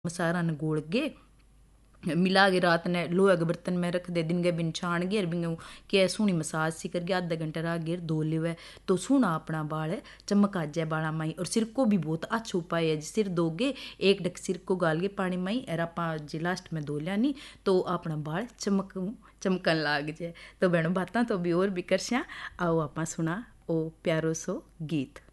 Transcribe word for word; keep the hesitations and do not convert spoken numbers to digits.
मसारा न गोल के मिला के रात ने लोहे के बर्तन में रख दे, दिन के बिन छान गे बिंग क्या सोहनी मसाज सी करके आधा घंटा रह गे धो लेवे तो सोहना अपना बाल चमक आ जाए बाला माई। और सिर को भी बहुत अच्छा उपाय है, सिर दोगे एक डक सिर को गाल के पानी माई और आप जे लास्ट में धो लिया नहीं तो अपना बाल चमक चमकन लाग जाए। तो बहनों बातें तो भी और भी कर आओ आप सुना ओ प्यारो सो गीत।